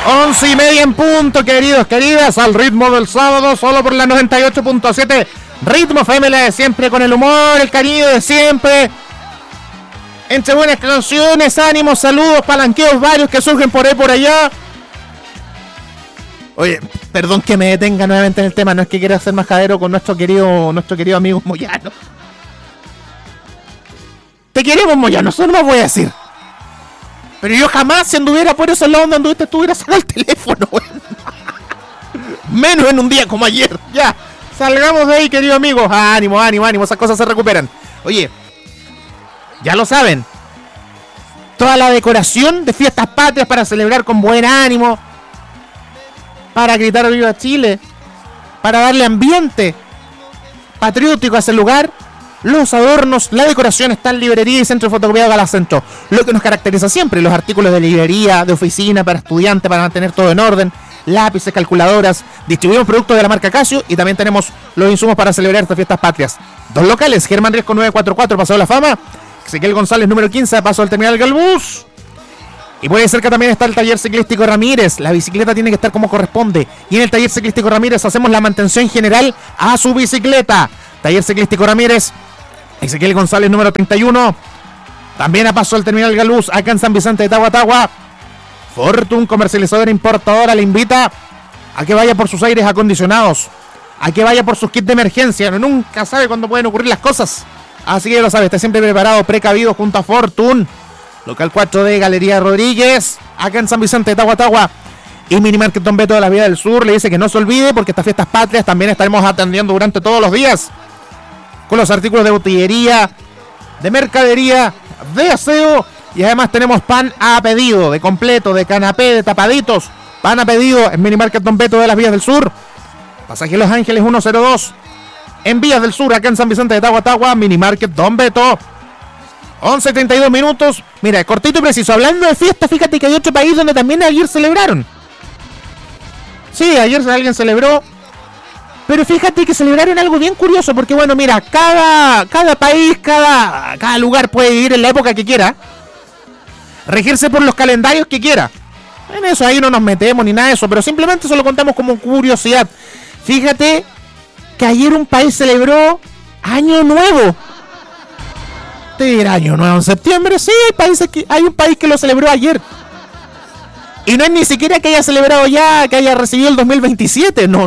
11:30 en punto, queridos, queridas, al ritmo del sábado, solo por la 98.7 Ritmo FM, la de siempre, con el humor, el cariño de siempre, entre buenas canciones, ánimos, saludos, palanqueos varios que surgen por ahí, por allá. Oye, perdón que me detenga nuevamente en el tema, no es que quiera hacer majadero con nuestro querido amigo Moyano. Te queremos, Moyano, eso no me voy a decir. Pero yo jamás, si anduviera por eso en la onda anduviste, estuviera sacando el teléfono, güey. Menos en un día como ayer. Ya, salgamos de ahí, queridos amigos. Ánimo, ánimo, ánimo, esas cosas se recuperan. Oye, ya lo saben. Toda la decoración de fiestas patrias para celebrar con buen ánimo, para gritar viva Chile, para darle ambiente patriótico a ese lugar. Los adornos, la decoración está en librería y centro de fotocopiado Galacentro. Lo que nos caracteriza siempre, los artículos de librería, de oficina, para estudiantes, para mantener todo en orden, lápices, calculadoras. Distribuimos productos de la marca Casio y también tenemos los insumos para celebrar estas fiestas patrias. Dos locales, Germán Riesco 944, Paseo de la Fama, Ezequiel González número 15, paso al terminal Galbús. Y por ahí cerca también está el taller ciclístico Ramírez. La bicicleta tiene que estar como corresponde. Y en el taller ciclístico Ramírez hacemos la mantención general a su bicicleta. Taller ciclístico Ramírez, Ezequiel González número 31. También a paso al terminal Galuz, acá en San Vicente de Tahuatahua. Fortune, comercializadora e importadora, le invita a que vaya por sus aires acondicionados, a que vaya por sus kits de emergencia. Uno nunca sabe cuándo pueden ocurrir las cosas, así que ya lo sabe, está siempre preparado, precavido junto a Fortune. Local 4 de Galería Rodríguez, acá en San Vicente de Tahuatahua. Y Minimarket Don Beto de la Vía del Sur le dice que no se olvide, porque estas fiestas patrias también estaremos atendiendo durante todos los días con los artículos de botillería, de mercadería, de aseo. Y además tenemos pan a pedido, de completo, de canapé, de tapaditos. Pan a pedido en Minimarket Don Beto de las Vías del Sur. Pasaje Los Ángeles 102. En Vías del Sur, acá en San Vicente de Tahuatahua, Minimarket Don Beto. 11:32 minutos. Mira, cortito y preciso. Hablando de fiesta, fíjate que hay otro país donde también ayer celebraron. Sí, ayer alguien celebró. Pero fíjate que celebraron algo bien curioso, porque bueno, mira, cada país, cada lugar puede vivir en la época que quiera, regirse por los calendarios que quiera. En eso ahí no nos metemos ni nada de eso, pero simplemente se lo contamos como curiosidad. Fíjate que ayer un país celebró Año Nuevo. Te dirá Año Nuevo en septiembre. Sí, hay un país que lo celebró ayer. Y no es ni siquiera que haya celebrado ya, que haya recibido el 2027. No.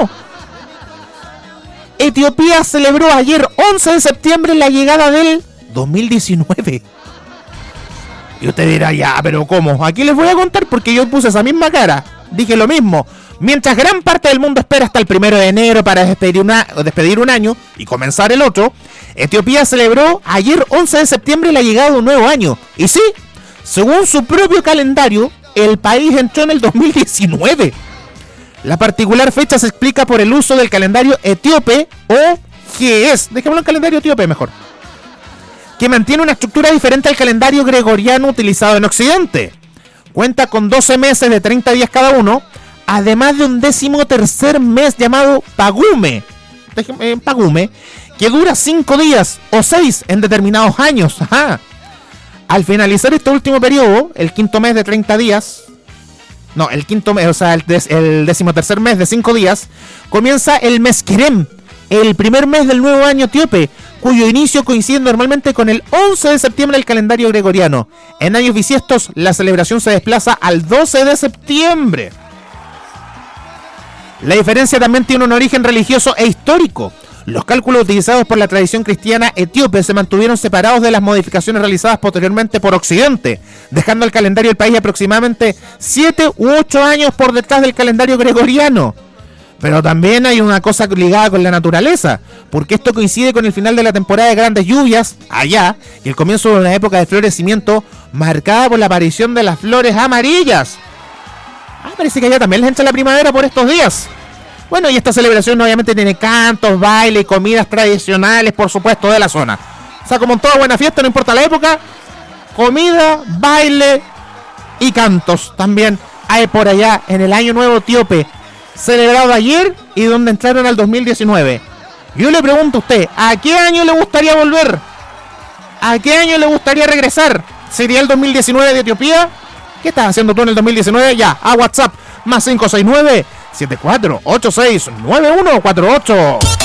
Etiopía celebró ayer, 11 de septiembre, la llegada del 2019. Y usted dirá, ya, pero ¿cómo? Aquí les voy a contar porque yo puse esa misma cara. Dije lo mismo. Mientras gran parte del mundo espera hasta el 1 de enero para despedir un año y comenzar el otro, Etiopía celebró ayer, 11 de septiembre, la llegada de un nuevo año. Y sí, según su propio calendario, el país entró en el 2019. La particular fecha se explica por el uso del calendario etíope o GES. Dejémoslo en calendario etíope mejor. Que mantiene una estructura diferente al calendario gregoriano utilizado en Occidente. Cuenta con 12 meses de 30 días cada uno, además de un 13º mes llamado Pagume, que dura 5 días o 6 en determinados años. Ajá. Al finalizar este último periodo, el quinto mes de 30 días, el quinto mes, o sea, el 13º mes de 5 días, comienza el Meskerem, el primer mes del nuevo año etíope, cuyo inicio coincide normalmente con el 11 de septiembre del calendario gregoriano. En años bisiestos, la celebración se desplaza al 12 de septiembre. La diferencia también tiene un origen religioso e histórico. Los cálculos utilizados por la tradición cristiana etíope se mantuvieron separados de las modificaciones realizadas posteriormente por Occidente, dejando el calendario del país aproximadamente 7 u 8 años por detrás del calendario gregoriano. Pero también hay una cosa ligada con la naturaleza, porque esto coincide con el final de la temporada de grandes lluvias allá y el comienzo de una época de florecimiento marcada por la aparición de las flores amarillas. Parece que allá también les entra la primavera por estos días. Bueno, y esta celebración obviamente tiene cantos, bailes y comidas tradicionales, por supuesto, de la zona. O sea, como en toda buena fiesta, no importa la época, comida, baile y cantos también hay por allá en el Año Nuevo etíope, celebrado ayer y donde entraron al 2019. Yo le pregunto a usted, ¿a qué año le gustaría volver? ¿A qué año le gustaría regresar? ¿Sería el 2019 de Etiopía? ¿Qué estás haciendo tú en el 2019? Ya, a WhatsApp, más 569-7486-9148.